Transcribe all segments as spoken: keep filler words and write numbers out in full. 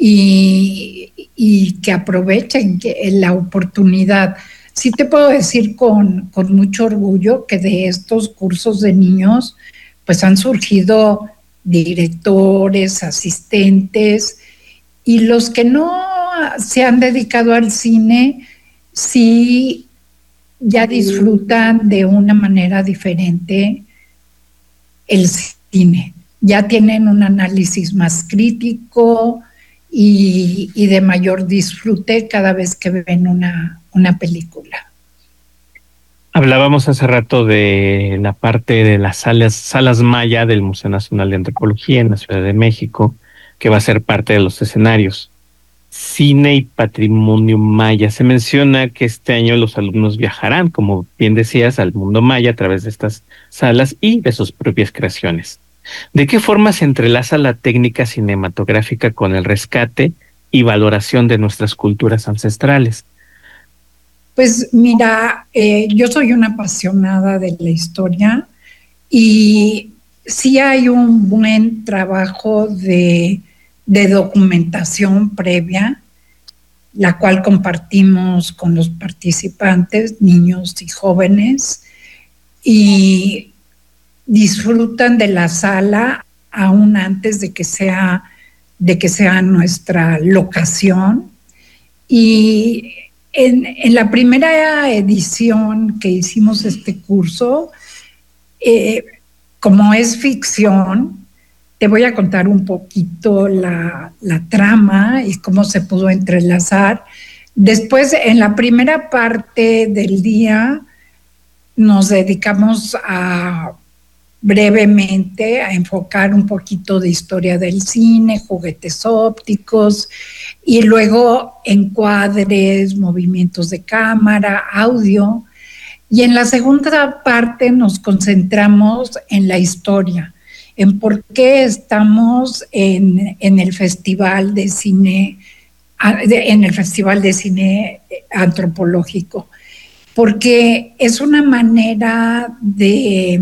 y, y que aprovechen que, la oportunidad. Sí te puedo decir con, con mucho orgullo que de estos cursos de niños pues han surgido directores, asistentes, y los que no se han dedicado al cine sí ya disfrutan de una manera diferente el cine. Ya tienen un análisis más crítico y, y de mayor disfrute cada vez que ven una, una película. Hablábamos hace rato de la parte de las salas, salas Maya del Museo Nacional de Antropología en la Ciudad de México, que va a ser parte de los escenarios. Cine y patrimonio maya. Se menciona que este año los alumnos viajarán, como bien decías, al mundo maya a través de estas salas y de sus propias creaciones. ¿De qué forma se entrelaza la técnica cinematográfica con el rescate y valoración de nuestras culturas ancestrales? Pues mira, eh, yo soy una apasionada de la historia y sí hay un buen trabajo de, de documentación previa, la cual compartimos con los participantes, niños y jóvenes, y disfrutan de la sala aún antes de que sea, de que sea nuestra locación. Y en, en la primera edición que hicimos este curso, eh, como es ficción, te voy a contar un poquito la, la trama y cómo se pudo entrelazar. Después, en la primera parte del día, nos dedicamos a brevemente a enfocar un poquito de historia del cine, juguetes ópticos, y luego encuadres, movimientos de cámara, audio. Y en la segunda parte nos concentramos en la historia, en por qué estamos en, en el Festival de Cine, en el Festival de Cine Antropológico, porque es una manera de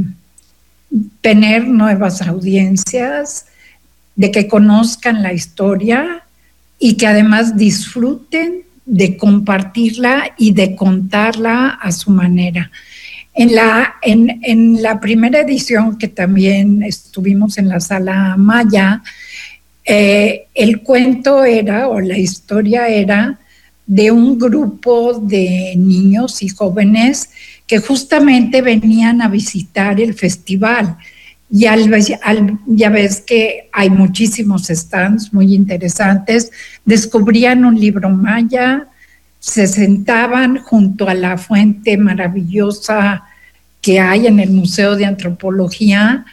tener nuevas audiencias, de que conozcan la historia y que además disfruten de compartirla y de contarla a su manera. En la, en, en la primera edición, que también estuvimos en la sala Maya, eh, el cuento era, o la historia era, de un grupo de niños y jóvenes que justamente venían a visitar el festival. Y al, al, ya ves que hay muchísimos stands muy interesantes, descubrían un libro maya, se sentaban junto a la fuente maravillosa que hay en el Museo de Antropología,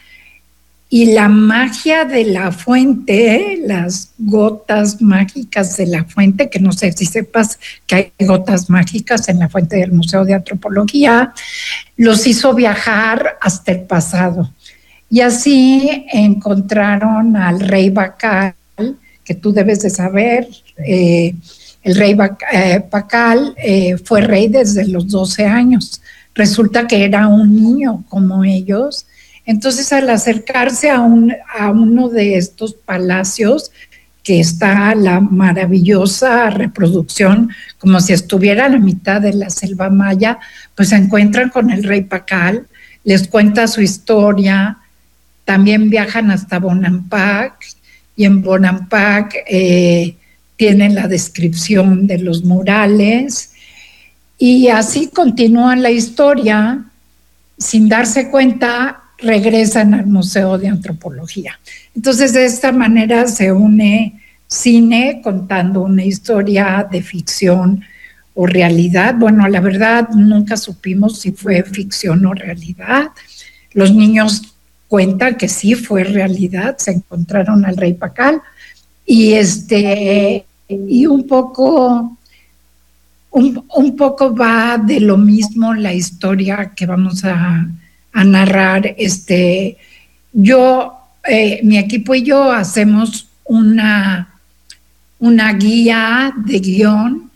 y la magia de la fuente, las gotas mágicas de la fuente, que no sé si sepas que hay gotas mágicas en la fuente del Museo de Antropología, los hizo viajar hasta el pasado. Y así encontraron al rey Bacal, que tú debes de saber. eh, el rey Bacal eh, fue rey desde los doce años. Resulta que era un niño como ellos. Entonces, al acercarse a, un, a uno de estos palacios, que está la maravillosa reproducción, como si estuviera a la mitad de la selva maya, pues se encuentran con el rey Bacal, les cuenta su historia, también viajan hasta Bonampak, y en Bonampak eh, tienen la descripción de los murales, y así continúan la historia. Sin darse cuenta, regresan al Museo de Antropología. Entonces, de esta manera se une cine contando una historia de ficción o realidad. Bueno, la verdad, nunca supimos si fue ficción o realidad. Los niños cuentan que sí fue realidad, se encontraron al rey Bacal, y este y un poco un, un poco va de lo mismo la historia que vamos a a narrar. Este, yo, eh, mi equipo y yo hacemos una, una guía de guión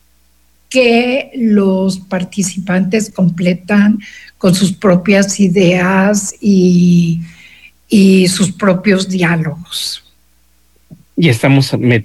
que los participantes completan con sus propias ideas y, y sus propios diálogos. Y estamos